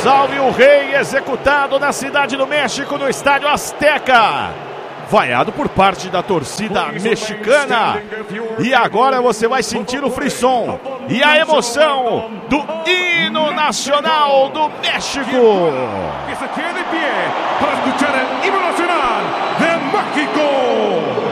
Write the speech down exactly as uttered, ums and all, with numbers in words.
Salve o Rei, executado na Cidade do México, no Estádio Azteca. Vaiado por parte da torcida mexicana. E agora você vai sentir o frisson e a emoção do hino nacional do México. Que se quede de pie para escuchar el himno nacional de México.